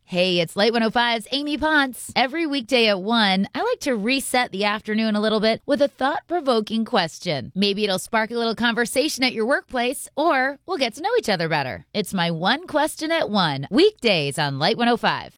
Hey, it's Light 105's Amy Ponce. Every weekday at 1, I like to reset the afternoon a little bit with a thought-provoking question. Maybe it'll spark a little conversation at your workplace, or we'll get to know each other better. It's my one question at 1, weekdays on Light 105.